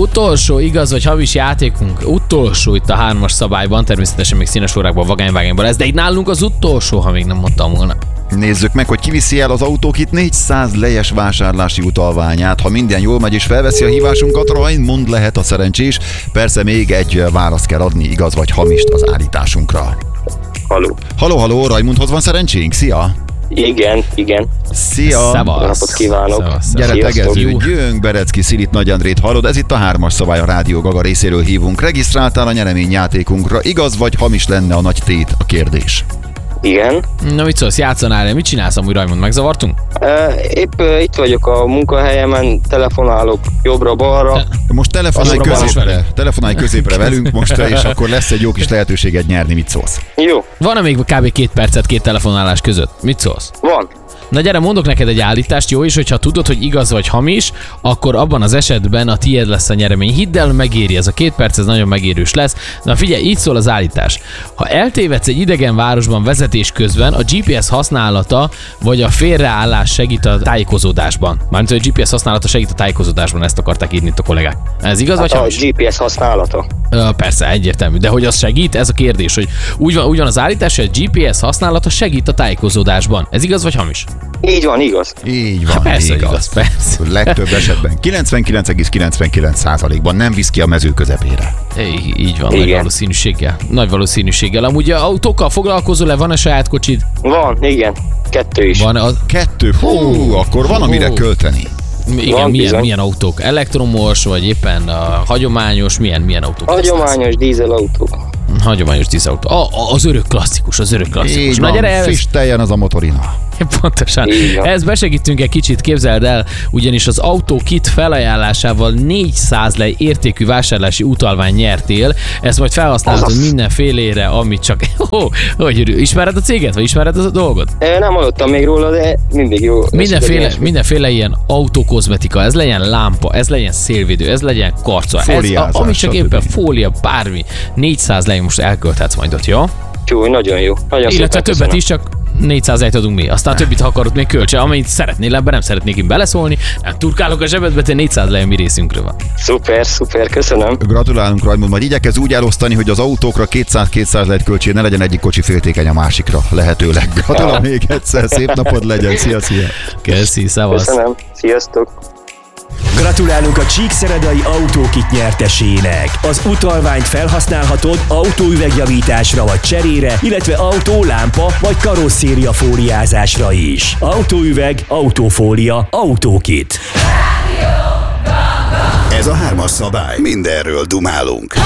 Utolsó igaz vagy hamis játékunk, utolsó itt a 3-as szabályban, természetesen még színes órákban, vagányvágányban lesz, de itt nálunk az utolsó, ha még nem mondtam volna. Nézzük meg, hogy kiviszi el az Autókit 400 lejes vásárlási utalványát. Ha minden jól megy és felveszi a hívásunkat, Raimond lehet a szerencsés. Persze még egy választ kell adni, igaz vagy hamist az állításunkra. Halló, Raimondhoz van szerencsénk? Szia! Igen. Szia! Napot kívánok! Gyere, tegeződjünk, Berecki Szilit Nagy Andrét hallod, ez itt a 3-as szabály, a Rádió Gaga részéről hívunk. Regisztráltál a nyereményjátékunkra, igaz vagy hamis lenne a nagy tét a kérdés? Igen. Na mit szólsz, játszanál, mit csinálsz amúgy, Raimond, megzavartunk? Épp itt vagyok a munkahelyemen, telefonálok jobbra-balra. Most telefonálj középre velünk most, és akkor lesz egy jó kis lehetőséged nyerni, mit szólsz? Jó. Van-e még kb. 2 percet 2 telefonálás között? Mit szólsz? Van. Na gyere, mondok neked egy állítást, jó? És hogyha tudod, hogy igaz vagy hamis, akkor abban az esetben a tiéd lesz a nyeremény. Hidd el, megéri, ez a 2 perc, ez nagyon megérős lesz. Na figyelj, így szól az állítás. Ha eltévedsz egy idegen városban vezetés közben, a GPS használata vagy a félreállás segít a tájékozódásban. Mármint, hogy a GPS használata segít a tájékozódásban, ezt akarták írni itt a kollégák. Ez igaz vagy hamis? A GPS használata. Persze, egyértelmű. De hogy az segít? Ez a kérdés, hogy úgy van az állítás, hogy a GPS használata segít a tájékozódásban. Ez igaz vagy hamis? Így van, igaz. Így van, persze, igaz. Persze. Legtöbb esetben 99,99%-ban nem visz ki a mező közepére. Így van, nagy valószínűséggel. Amúgy autókkal foglalkozol-e, van-e saját kocsid? Van, igen. 2 is. Van 2? Akkor van amire költeni. Igen, milyen autók? Elektromos, vagy éppen hagyományos, milyen autók? Hagyományos dízelautók. Hagyományos díszelautó. Az örök klasszikus. Így van, füsteljen az a motorina. Pontosan. Ezt besegítünk egy kicsit, képzeld el, ugyanis az Autókit felajánlásával 400 lej értékű vásárlási utalvány nyertél. Ezt majd felhasználhatod mindenfélére, amit csak... Ismered a céget, vagy ismered a dolgot? Nem hallottam még róla, de mindig jó. Mindenféle ilyen autókozmetika, ez legyen lámpa, ez legyen szélvédő, ez legyen karca, ami csak éppen fólia, bármi. 400 lej most elkölthetsz majd ott, jó? Jó, nagyon jó. Illetve többet is, csak 400 lejt adunk mi. Aztán a többit, ha akarod, még költse, amennyit szeretnél, ebben nem szeretnék én beleszólni. Nem turkálok a zsebedbe, te 400 lej mi részünkről van. Szuper, köszönöm. Gratulálunk, Raimond, majd igyekezz úgy elosztani, hogy az autókra 200 lejt költsél, ne legyen egyik kocsi féltékeny a másikra, lehetőleg. Gratulálok még egyszer, szép napod legyen, szia. Köszi, szevasz. Köszönöm, sziasztok. Gratulálunk a Csíkszeredai Autókit nyertesének. Az utalványt felhasználhatod autóüvegjavításra vagy cserére, illetve autólámpa vagy karosszéria fóliázásra is. Autóüveg, autófólia, Autókit. Ez a 3-as szabály. Mindenről dumálunk.